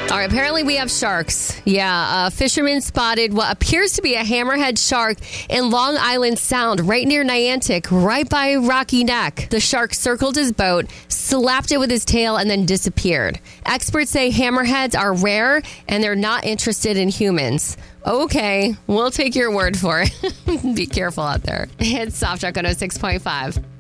All right, apparently we have sharks. Yeah, a fisherman spotted what appears to be a hammerhead shark in Long Island Sound, right near Niantic, right by Rocky Neck. The shark circled his boat, slapped it with his tail, and then disappeared. Experts say hammerheads are rare, and they're not interested in humans. Okay, we'll take your word for it. Be careful out there. It's Soft Talk 106.5.